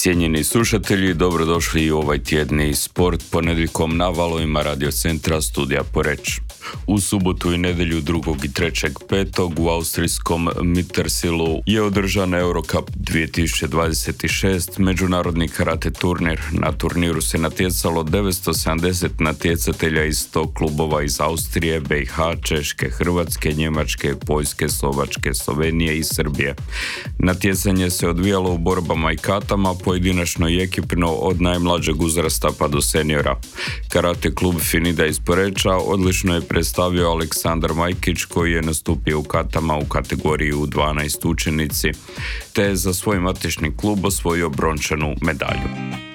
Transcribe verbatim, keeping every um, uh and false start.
Cijenjeni slušatelji, dobrodošli u ovaj tjedni sport ponedjeljkom na valovima Radio Centra Studija Poreč. U subotu i nedjelju drugog i trećeg petog u austrijskom Mittersilu je održan Eurocup dvije tisuće dvadeset šest, međunarodni karate turnir. Na turniru se natjecalo devetsto sedamdeset natjecatelja iz sto klubova iz Austrije, B i H, Češke, Hrvatske, Njemačke, Poljske, Slovačke, Slovenije i Srbije. Natjecanje se odvijalo u borbama i katama, pojedinačno i ekipno od najmlađeg uzrasta pa do seniora. Karate klub Finida iz Poreča odlično je predstavio Aleksandar Majkić, koji je nastupio u katama u kategoriji U dvanaest učenici, te je za svoj matični klub osvojio brončanu medalju.